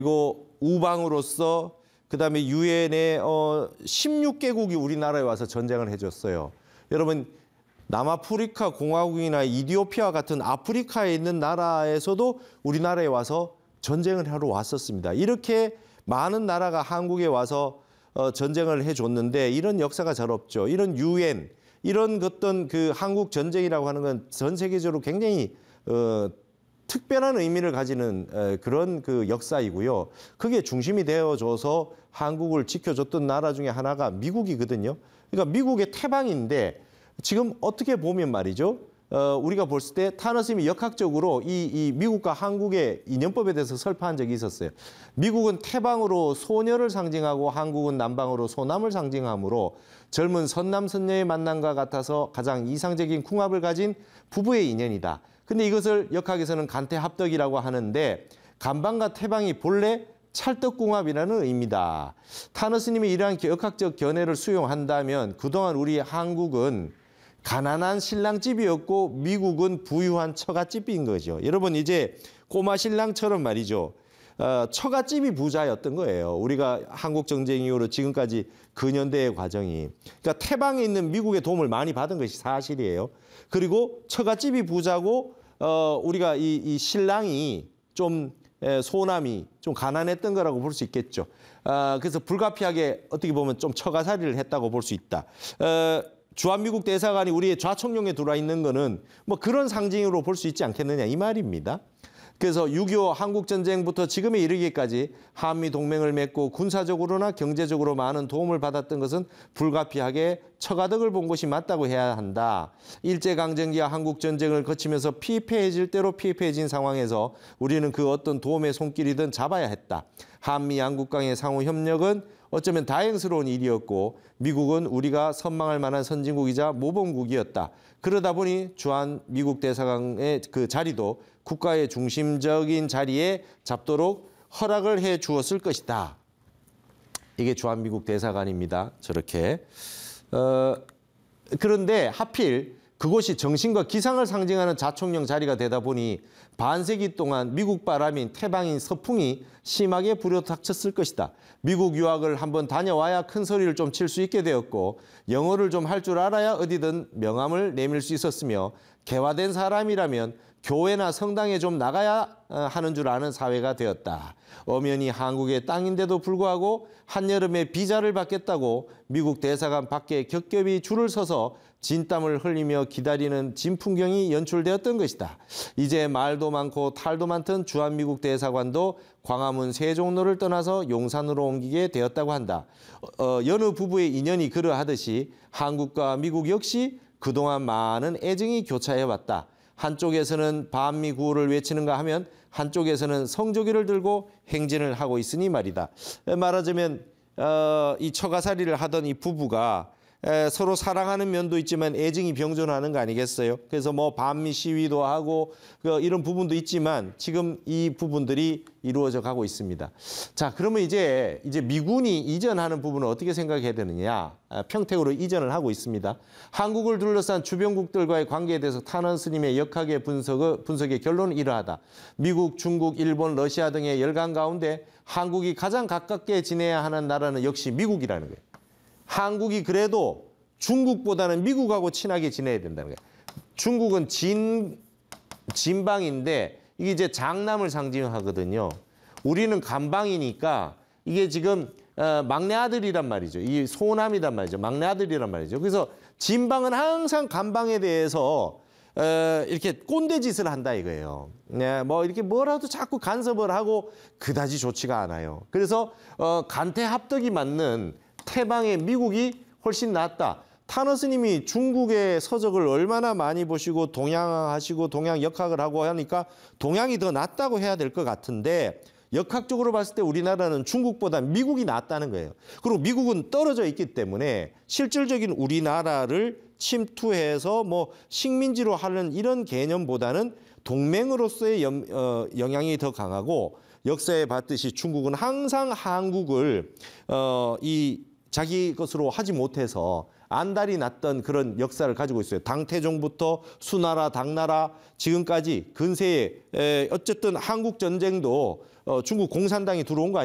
그리고 우방으로서 그다음에 유엔의 16개국이 우리나라에 와서 전쟁을 해줬어요. 여러분 남아프리카 공화국이나 이디오피아 같은 아프리카에 있는 나라에서도 우리나라에 와서 전쟁을 하러 왔었습니다. 이렇게 많은 나라가 한국에 와서 전쟁을 해줬는데 이런 역사가 잘 없죠. 이런 유엔, 이런 어떤 그 한국 전쟁이라고 하는 건 전 세계적으로 굉장히 특별한 의미를 가지는 그런 그 역사이고요. 그게 중심이 되어줘서 한국을 지켜줬던 나라 중에 하나가 미국이거든요. 그러니까 미국의 태방인데 지금 어떻게 보면 말이죠. 우리가 볼 때 타너스님이 역학적으로 이 미국과 한국의 인연법에 대해서 설파한 적이 있었어요. 미국은 태방으로 소녀를 상징하고 한국은 남방으로 소남을 상징하므로 젊은 선남 선녀의 만남과 같아서 가장 이상적인 궁합을 가진 부부의 인연이다. 근데 이것을 역학에서는 간태합덕이라고 하는데 간방과 태방이 본래 찰떡궁합이라는 의미다. 타너스님이 이러한 역학적 견해를 수용한다면 그동안 우리 한국은 가난한 신랑집이었고 미국은 부유한 처갓집인 거죠. 여러분 이제 꼬마 신랑처럼 말이죠. 처갓집이 부자였던 거예요. 우리가 한국 전쟁 이후로 지금까지 근현대의 과정이. 그러니까 태방에 있는 미국의 도움을 많이 받은 것이 사실이에요. 그리고 처갓집이 부자고 우리가 이 신랑이 좀 소남이 좀 가난했던 거라고 볼 수 있겠죠. 그래서 불가피하게 어떻게 보면 좀 처가살이를 했다고 볼 수 있다. 주한미국 대사관이 우리의 좌청룡에 들어와 있는 거는 뭐 그런 상징으로 볼 수 있지 않겠느냐 이 말입니다. 그래서 6.25 한국전쟁부터 지금에 이르기까지 한미동맹을 맺고 군사적으로나 경제적으로 많은 도움을 받았던 것은 불가피하게 처가덕을 본 것이 맞다고 해야 한다. 일제강점기와 한국전쟁을 거치면서 피폐해질 대로 피폐해진 상황에서 우리는 그 어떤 도움의 손길이든 잡아야 했다. 한미 양국 간의 상호 협력은 어쩌면 다행스러운 일이었고 미국은 우리가 선망할 만한 선진국이자 모범국이었다. 그러다 보니 주한미국 대사관의 그 자리도 국가의 중심적인 자리에 잡도록 허락을 해 주었을 것이다. 이게 주한미국 대사관입니다. 저렇게. 그런데 하필 그곳이 정신과 기상을 상징하는 자총령 자리가 되다 보니 반세기 동안 미국 바람인 태방인 서풍이 심하게 불어닥쳤을 것이다. 미국 유학을 한번 다녀와야 큰 소리를 좀 칠 수 있게 되었고 영어를 좀 할 줄 알아야 어디든 명함을 내밀 수 있었으며 개화된 사람이라면 교회나 성당에 좀 나가야 하는 줄 아는 사회가 되었다. 엄연히 한국의 땅인데도 불구하고 한여름에 비자를 받겠다고 미국 대사관 밖에 겹겹이 줄을 서서 진땀을 흘리며 기다리는 진풍경이 연출되었던 것이다. 이제 말도 많고 탈도 많던 주한미국 대사관도 광화문 세종로를 떠나서 용산으로 옮기게 되었다고 한다. 여느 부부의 인연이 그러하듯이 한국과 미국 역시 그동안 많은 애정이 교차해왔다. 한쪽에서는 반미 구호를 외치는가 하면 한쪽에서는 성조기를 들고 행진을 하고 있으니 말이다. 말하자면 이 처가살이를 하던 이 부부가 서로 사랑하는 면도 있지만 애증이 병존하는 거 아니겠어요? 그래서 뭐 반미 시위도 하고 이런 부분도 있지만 지금 이 부분들이 이루어져 가고 있습니다. 자, 그러면 이제 미군이 이전하는 부분은 어떻게 생각해야 되느냐? 평택으로 이전을 하고 있습니다. 한국을 둘러싼 주변국들과의 관계에 대해서 탄원 스님의 역학의 분석의 결론은 이러하다. 미국, 중국, 일본, 러시아 등의 열강 가운데 한국이 가장 가깝게 지내야 하는 나라는 역시 미국이라는 거예요. 한국이 그래도 중국보다는 미국하고 친하게 지내야 된다는 거예요. 중국은 진방인데 이게 이제 장남을 상징하거든요. 우리는 간방이니까 이게 지금 막내 아들이란 말이죠. 이 소남이란 말이죠. 막내 아들이란 말이죠. 그래서 진방은 항상 간방에 대해서 이렇게 꼰대짓을 한다 이거예요. 네, 뭐 이렇게 뭐라도 자꾸 간섭을 하고 그다지 좋지가 않아요. 그래서 간태합덕이 맞는 태방의 미국이 훨씬 낫다. 타너 스님이 중국의 서적을 얼마나 많이 보시고 동양하시고 동양 역학을 하고 하니까 동양이 더 낫다고 해야 될 것 같은데 역학적으로 봤을 때 우리나라는 중국보다 미국이 낫다는 거예요. 그리고 미국은 떨어져 있기 때문에 실질적인 우리나라를 침투해서 뭐 식민지로 하는 이런 개념보다는 동맹으로서의 영향이 더 강하고 역사에 봤듯이 중국은 항상 한국을 자기 것으로 하지 못해서 안달이 났던 그런 역사를 가지고 있어요. 당태종부터 수나라, 당나라 지금까지 근세에 어쨌든 한국 전쟁도 중국 공산당이 들어온 거